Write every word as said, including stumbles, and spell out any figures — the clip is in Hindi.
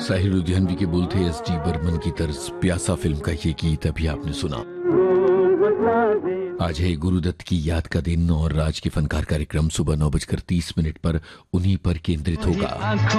साहिर लुधियानवी के बोल थे एस डी बर्मन की तर्ज प्यासा फिल्म का ये गीत अभी आपने सुना। आज है गुरुदत्त की याद का दिन और राज के फनकार कार्यक्रम सुबह नौ बजकर तीस मिनट पर उन्हीं पर केंद्रित होगा।